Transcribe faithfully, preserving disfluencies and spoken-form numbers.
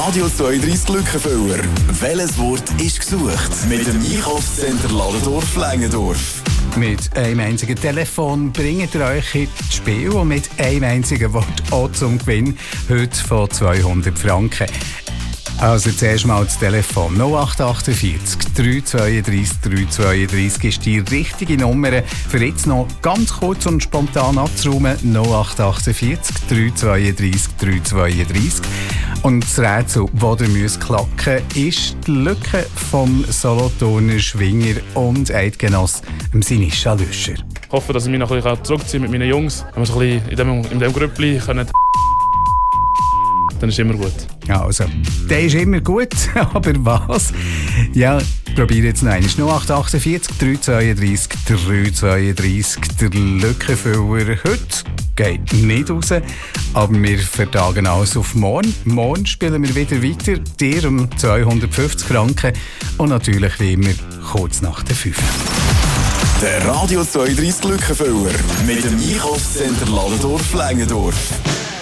Radio zweiunddreißig Lückenfüller. Welches Wort ist gesucht? Mit dem Einkaufscenter Ladendorf-Längendorf. Mit einem einzigen Telefon bringt ihr euch ins Spiel und mit einem einzigen Wort auch zum Gewinn heute von zweihundert Franken. Also zuerst mal das Telefon null acht vier acht, drei zwei drei, drei zwei drei ist die richtige Nummer. Für jetzt noch ganz kurz und spontan abzuräumen. null acht vier acht, drei zwei drei, drei zwei drei. Und das Rätsel, das ihr müsst klacken müsst, ist die Lücke vom Solothurner Schwinger und Eidgenoss Sinischa Lüscher. Ich hoffe, dass ich mich noch ein bisschen zurückziehen mit meinen Jungs. Wenn wir so ein bisschen in dem, in dem Grüppli können, dann ist immer gut. Also, der ist immer gut, aber was? Ja, probiere jetzt noch einmal. null acht vier acht, drei zwei drei, drei zwei drei. Der Lückenfüller heute geht nicht raus, aber wir vertagen alles auf morgen. Morgen spielen wir wieder weiter, dir um zweihundertfünfzig Franken und natürlich wie immer kurz nach der fünf. Der Radio zweiunddreißig Lückenfüller mit dem Einkaufscenter Ladendorf-Längendorf.